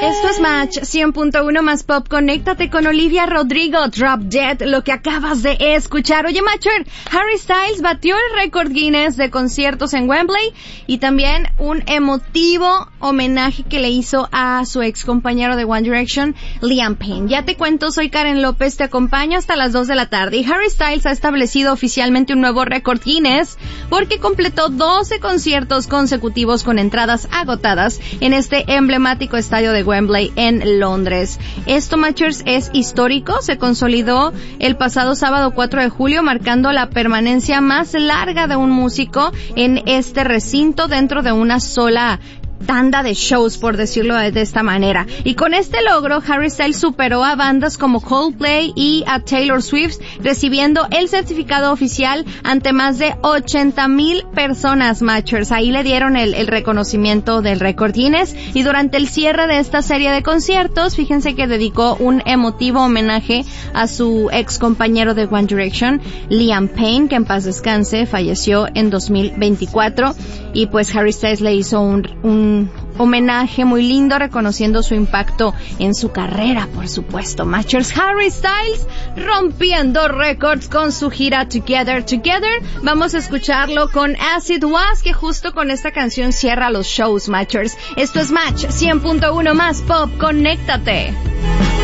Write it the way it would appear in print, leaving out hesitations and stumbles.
Esto es Match 100.1 más pop. Conéctate con Olivia Rodrigo, Drop Dead, lo que acabas de escuchar. Oye, Matcher, Harry Styles batió el récord Guinness de conciertos en Wembley y también un emotivo homenaje que le hizo a su ex compañero de One Direction, Liam Payne. Ya te cuento, soy Karen López, te acompaño hasta las 2 de la tarde. Y Harry Styles ha establecido oficialmente un nuevo récord Guinness porque completó 12 conciertos consecutivos con entradas agotadas en este emblemático estadio de Wembley en Londres. Esto, Matchers, es histórico. Se consolidó el pasado sábado 4 de julio, marcando la permanencia más larga de un músico en este recinto dentro de una sola tanda de shows, por decirlo de esta manera. Y con este logro, Harry Styles superó a bandas como Coldplay y a Taylor Swift, recibiendo el certificado oficial ante más de 80,000 personas, Matchers. Ahí le dieron el reconocimiento del récord Guinness. Y durante el cierre de esta serie de conciertos, fíjense que dedicó un emotivo homenaje a su ex compañero de One Direction, Liam Payne, que en paz descanse, falleció en 2024. Y pues Harry Styles le hizo un homenaje muy lindo, reconociendo su impacto en su carrera, por supuesto. Matchers, Harry Styles rompiendo récords con su gira Together. Vamos a escucharlo con Acid Was, que justo con esta canción cierra los shows, Matchers. Esto es Match 100.1 más pop. Conéctate.